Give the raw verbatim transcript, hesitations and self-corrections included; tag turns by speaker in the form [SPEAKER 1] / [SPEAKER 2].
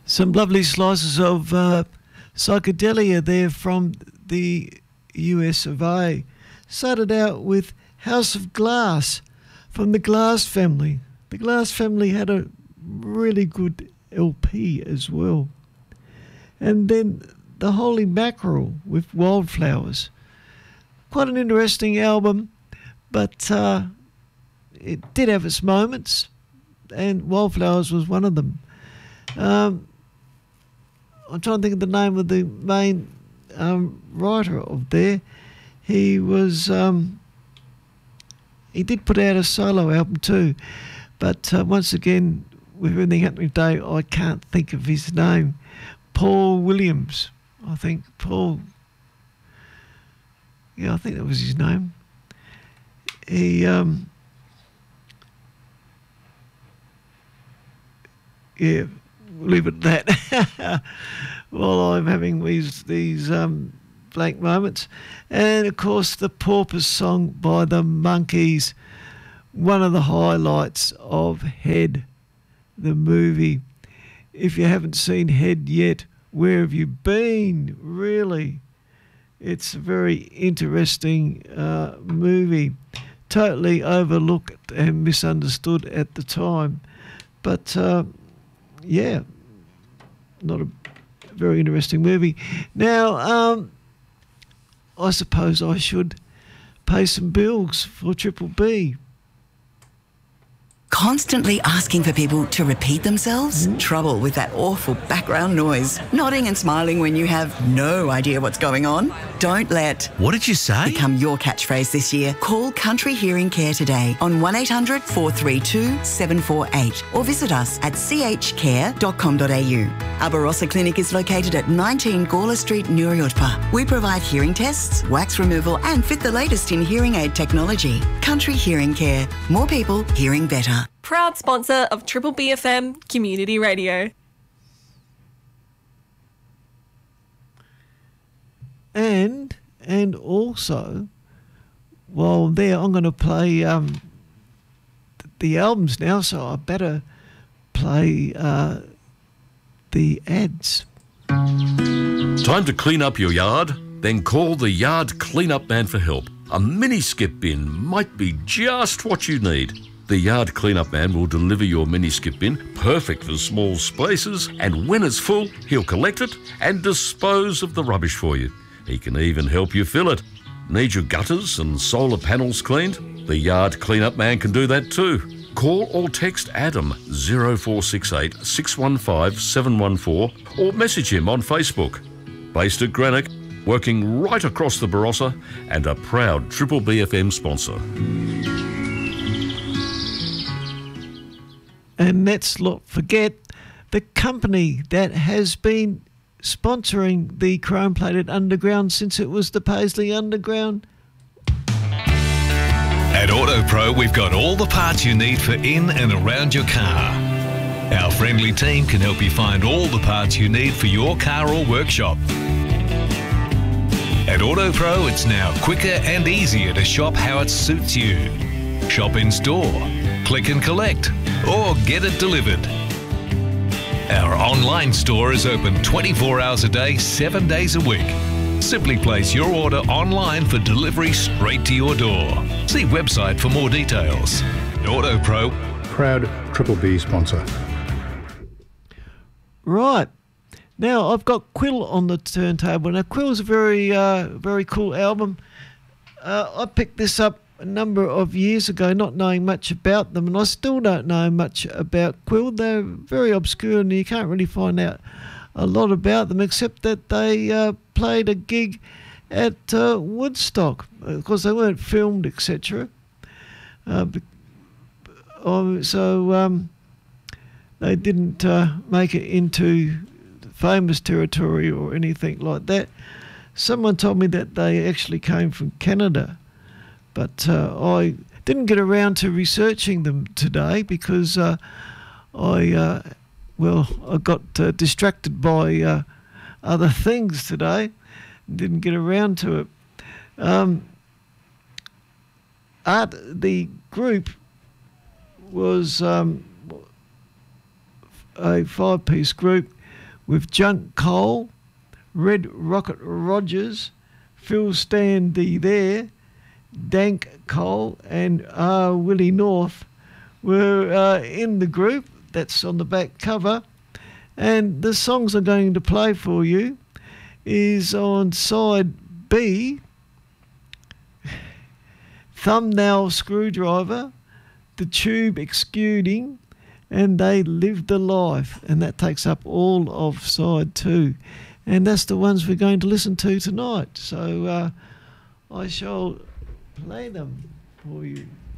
[SPEAKER 1] Some lovely slices of uh, psychedelia there from the U S of A. Started out with House of Glass from the Glass family. The Glass family had a really good L P as well. And then The Holy Mackerel with Wildflowers. Quite an interesting album, but uh, it did have its moments, and Wildflowers was one of them. Um, I'm trying to think of the name of the main um, writer of there. He was um, he did put out a solo album too, but uh, once again, with everything happening today, I can't think of his name. Paul Williams, I think. Paul. Yeah, I think that was his name. He. Um, yeah. Leave it at that while I'm having these these um, blank moments. And, of course, the Porpoise song by the Monkees, one of the highlights of Head, the movie. If you haven't seen Head yet, where have you been? Really? It's a very interesting uh, movie, totally overlooked and misunderstood at the time. But... Uh, yeah, not a very interesting movie. Now, um, I suppose I should pay some bills for Triple B.
[SPEAKER 2] Constantly asking for people to repeat themselves? Mm. Trouble with that awful background noise. Nodding and smiling when you have no idea what's going on? Don't let
[SPEAKER 3] What did you say?
[SPEAKER 2] become your catchphrase this year. Call Country Hearing Care today on one eight hundred four three two seven four eight or visit us at c h care dot com dot a u. Our Barossa Clinic is located at nineteen Gawler Street, Nuriotpa. We provide hearing tests, wax removal and fit the latest in hearing aid technology. Country Hearing Care. More people hearing better.
[SPEAKER 4] Proud sponsor of Triple B F M Community Radio.
[SPEAKER 1] And and also, while I'm there, I'm going to play um, the albums now, so I better play uh, the ads.
[SPEAKER 5] Time to clean up your yard? Then call the Yard Cleanup Man for help. A mini skip bin might be just what you need. The Yard Cleanup Man will deliver your mini skip bin, perfect for small spaces, and when it's full, he'll collect it and dispose of the rubbish for you. He can even help you fill it. Need your gutters and solar panels cleaned? The Yard Cleanup Man can do that too. Call or text Adam zero four six eight six one five seven one four or message him on Facebook. Based at Greenock, working right across the Barossa, and a proud Triple B F M sponsor.
[SPEAKER 1] And let's not forget the company that has been sponsoring the chrome-plated Underground since it was the Paisley Underground.
[SPEAKER 3] At AutoPro, we've got all the parts you need for in and around your car. Our friendly team can help you find all the parts you need for your car or workshop. At AutoPro, it's now quicker and easier to shop how it suits you. Shop in store, click and collect, or get it delivered. Our online store is open twenty-four hours a day, seven days a week. Simply place your order online for delivery straight to your door. See website for more details. AutoPro.
[SPEAKER 6] Proud Triple B sponsor.
[SPEAKER 1] Right. Now, I've got Quill on the turntable. Now, Quill's a very, uh, very cool album. Uh, I picked this up a number of years ago, not knowing much about them, and I still don't know much about Quill. They're very obscure, and you can't really find out a lot about them, except that they uh, played a gig at uh, Woodstock. Of course, they weren't filmed, et cetera. Uh, um, so um, they didn't uh, make it into famous territory or anything like that. Someone told me that they actually came from Canada, but uh, I didn't get around to researching them today because uh, I, uh, well, I got uh, distracted by uh, other things today and didn't get around to it. Um, art, the group was um, a five-piece group with Junk Cole, Red Rocket Rogers, Phil Standy there, Dank Cole and R. Willie North were uh, in the group. That's on the back cover. And the songs I'm going to play for you is on side B, Thumbnail Screwdriver, The Tube Executing, and They Lived a Life. And that takes up all of side two. And that's the ones we're going to listen to tonight. So uh, I shall play them for you.